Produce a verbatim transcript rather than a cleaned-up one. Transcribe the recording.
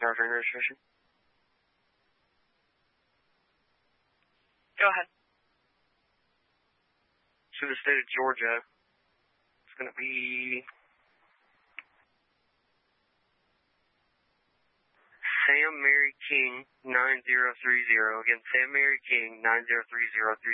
powertrain registration? Go ahead. To the state of Georgia, it's going to be Sam Mary King nine zero three zero. Again, Sam Mary King nine zero three zero three